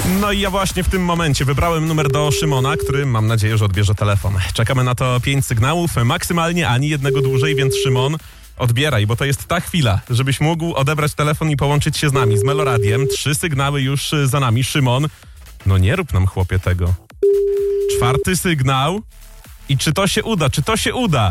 No i ja właśnie w tym momencie wybrałem numer do Szymona, który mam nadzieję, że odbierze telefon. Czekamy na to 5 sygnałów, maksymalnie ani jednego dłużej, więc Szymon, odbieraj, bo to jest ta chwila, żebyś mógł odebrać telefon i połączyć się z nami, z Meloradiem. 3 sygnały już za nami. Szymon, no nie rób nam, chłopie, tego. 4 sygnał. I czy to się uda? Czy to się uda?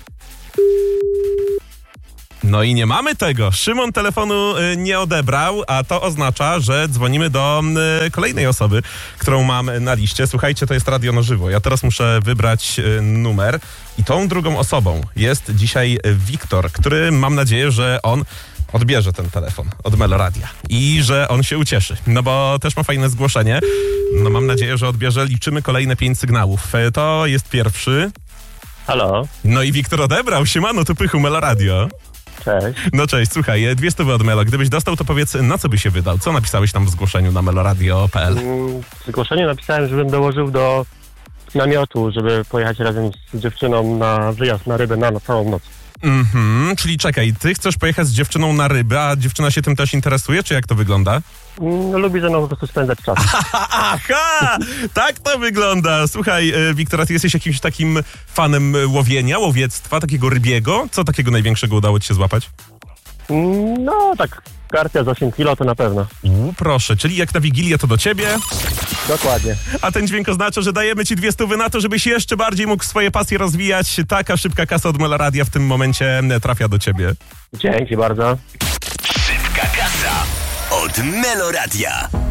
No i nie mamy tego. Szymon telefonu nie odebrał, a to oznacza, że dzwonimy do kolejnej osoby, którą mam na liście. Słuchajcie, to jest Radio na żywo. Ja teraz muszę wybrać numer i tą drugą osobą jest dzisiaj Wiktor, który mam nadzieję, że on odbierze ten telefon od Meloradia i że on się ucieszy, no bo też ma fajne zgłoszenie. No mam nadzieję, że odbierze. Liczymy kolejne 5 sygnałów. To jest pierwszy. Halo, No i Wiktor odebrał. Siemano, tu Pychu, Meloradio. cześć. No cześć, słuchaj, 200 od Melo. Gdybyś dostał, to powiedz, na co by się wydał? Co napisałeś tam w zgłoszeniu na meloradio.pl? W zgłoszeniu napisałem, żebym dołożył do namiotu, żeby pojechać razem z dziewczyną na wyjazd na rybę na całą noc. Czyli czekaj, ty chcesz pojechać z dziewczyną na rybę, a dziewczyna się tym też interesuje, czy jak to wygląda? Lubi ze mną po prostu spędzać czas. Aha! Tak to wygląda. Słuchaj, Wiktor, ty jesteś jakimś takim fanem łowiectwa, takiego rybiego? Co takiego największego udało ci się złapać? No tak, karpia z 8 kilo to na pewno. Proszę, czyli jak na Wigilię to do ciebie, Dokładnie. a ten dźwięk oznacza, że dajemy ci 200 na to, żebyś jeszcze bardziej mógł swoje pasje rozwijać. Taka szybka kasa od Meloradia w tym momencie trafia do ciebie. Dzięki bardzo. Szybka kasa od Meloradia.